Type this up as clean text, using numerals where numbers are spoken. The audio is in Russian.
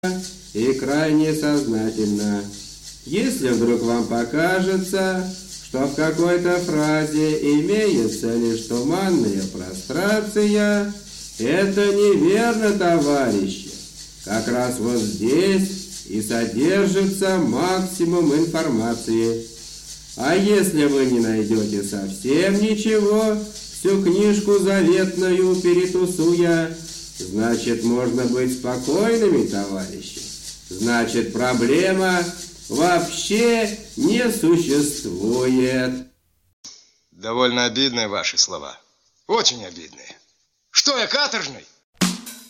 и крайне сознательно. Если вдруг вам покажется, что в какой-то фразе имеется лишь туманная прострация, это неверно, товарищи. Как раз вот здесь и содержится максимум информации. А если вы не найдете совсем ничего, всю книжку заветную перетусуя, значит, можно быть спокойными, товарищи. Значит, проблема вообще не существует. Довольно обидные ваши слова. Очень обидные. Что я, каторжный?